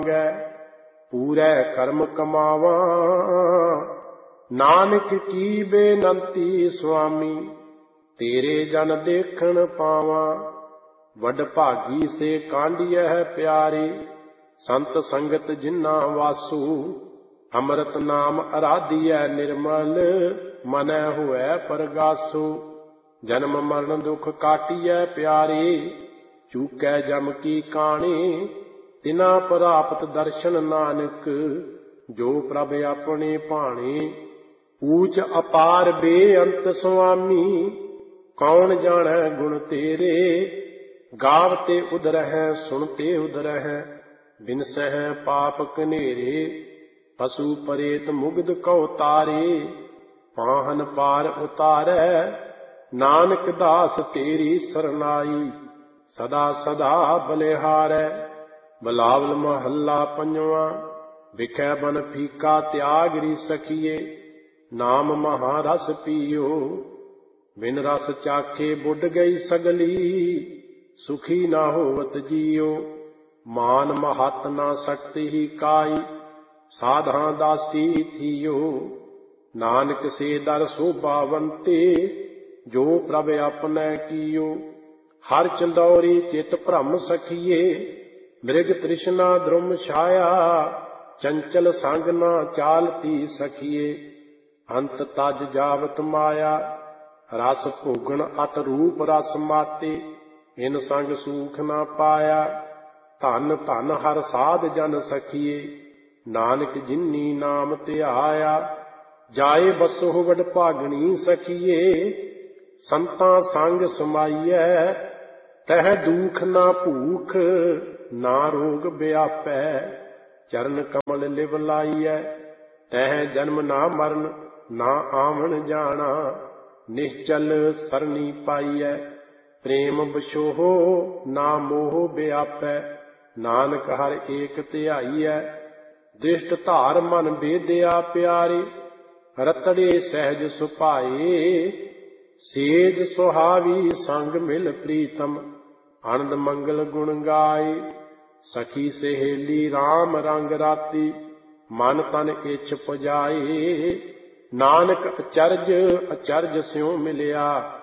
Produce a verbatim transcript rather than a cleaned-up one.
ਮੰਗੈ, ਪੂਰੈ ਕਰਮ ਕਮਾਵਾਂ। ਨਾਨਕ ਕੀ ਬੇਨੰਤੀ ਸੁਆਮੀ, ਤੇਰੇ ਜਨ ਦੇਖਣ ਪਾਵਾਂ। ਵੱਡ ਭਾਗੀ ਸੇ ਕਾਂਢੀਐ ਪਿਆਰੇ, ਸੰਤ ਸੰਗਤ ਜਿਨ੍ਹਾਂ ਵਾਸੂ। ਅੰਮ੍ਰਿਤ ਨਾਮ ਅਰਾਧੀਐ ਨਿਰਮਲ, ਮਨੈ ਹੋਐ ਪਰਗਾਸੂ। ਜਨਮ ਮਰਨ ਦੁਖ ਕਾਟੀਐ ਪਿਆਰੇ, ਚੂਕੈ ਜਮ ਕੀ ਕਾਣੇ। ਤਿਨਾ ਪ੍ਰਾਪਤ ਦਰਸ਼ਨ ਨਾਨਕ, ਜੋ ਪ੍ਰਭ ਆਪਣੇ ਭਾਣੇ। ਊਚ ਅਪਾਰ ਬੇਅੰਤ ਸੁਆਮੀ, ਕੌਣ ਜਾਣੈ ਗੁਣ ਤੇਰੇ। ਗਾਵਤੇ ਉਦਰਹਿ ਸੁਣਤੇ ਉਦਰਹਿ, ਬਿਨਸਹਿ ਪਾਪ ਕਨੇਰੇ। ਪਸੂ ਪਰੇਤ ਮੁਗਧ ਕਉ ਤਾਰੇ, ਪਾਹਨ ਪਾਰ ਉਤਾਰੈ। ਨਾਨਕ ਦਾਸ ਤੇਰੀ ਸਰਨਾਈ, ਸਦਾ ਸਦਾ ਬਲਿਹਾਰੈ। ਬਿਲਾਵਲ ਮਹੱਲਾ ਪੰਜਵਾਂ। ਵਿਖੈ ਬਨ ਫੀਕਾ ਤਿਆਗ ਰੀ ਸਖੀਏ, ਨਾਮ ਮਹਾ ਰਸ ਪੀਓ। ਬਿਨ ਰਸ ਚਾਖੇ ਬੁੱਢ ਗਈ ਸਗਲੀ, ਸੁਖੀ ਨਾ ਹੋਵਤ ਜੀਓ। ਮਾਨ ਮਹਤ ਨਾ ਸਕਤੀ ਹੀ ਕਾਈ, ਸਾਧਾਂ ਦਾਸੀ ਥੀਓ। ਨਾਨਕ ਸੇ ਦਰ ਸੋਭਾਵੰਤੇ, ਜੋ ਪ੍ਰਭ ਆਪਣੈ ਕੀਓ। ਹਰ ਚੰਦੌਰੀ ਚਿਤ ਭ੍ਰਮ ਸਖੀਏ, ਮ੍ਰਿਗ ਤ੍ਰਿਸ਼ਨਾ ਦ੍ਰੁਮ ਛਾਇਆ। ਚੰਚਲ ਸੰਗ ਨਾ ਚਾਲਤੀ ਸਖੀਏ, ਅੰਤ ਤਜ ਜਾਵਤ ਮਾਇਆ। ਰਸ ਭੋਗਣ ਅਤ ਰੂਪ ਰਸ ਮਾਤੇ, ਇਨ ਸੰਗ ਸੂਖ ਨਾ ਪਾਇਆ। ਧਨ ਧਨ ਹਰ ਸਾਧ ਜਨ ਸਖੀਏ, ਨਾਨਕ ਜਿਨੀ ਨਾਮ ਧਿਆਇਆ। ਜਾਏ ਬਸੋ ਵਡ ਭਾਗਣੀ ਸਖੀਏ, ਸੰਤਾਂ ਸੰਗ ਸਮਾਈਐ। ਤਹ ਦੂਖ ਨਾ ਭੂਖ, ਨਾ ਰੋਗ ਵਿਆਪੈ। ਚਰਨ ਕਮਲ ਲਿਵ ਲਾਈਐ, ਤਹ ਜਨਮ ਨਾ ਮਰਨ, ਨਾ ਆਵਣ ਜਾਣਾ। ਨਿਸ਼ਚਲ ਸਰਨੀ ਪਾਈਐ, ਪ੍ਰੇਮ ਬਛੋਹ, ਨਾ ਮੋਹ ਵਿਆਪੈ। ਨਾਨਕ ਹਰ ਏਕ ਧਿਆਈਐ, ਦ੍ਰਿਸ਼ਟ ਧਾਰ ਮਨ ਬੇਦਿਆ ਪਿਆਰੇ। ਰਤੜੇ ਸਹਿਜ ਸੁਭਾਏ, ਸੇਜ ਸੁਹਾਵੀ ਸੰਗ ਮਿਲ ਪ੍ਰੀਤਮ। ਆਨੰਦ ਮੰਗਲ ਗੁਣ ਗਾਏ, ਸਖੀ ਸਹੇਲੀ ਰਾਮ ਰੰਗ ਰਾਤੀ। ਮਨ ਤਨ ਇੱਛ ਪੁਜਾਏ, ਨਾਨਕ ਅਚਰਜ ਅਚਰਜ ਸਿਉ ਮਿਲਿਆ।